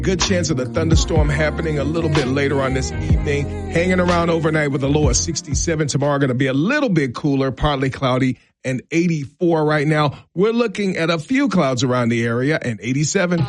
Good chance of the thunderstorm happening a little bit later on this evening. Hanging around overnight with a low of 67. Tomorrow going to be a little bit cooler, partly cloudy, and 84 right now. We're looking at a few clouds around the area and 87.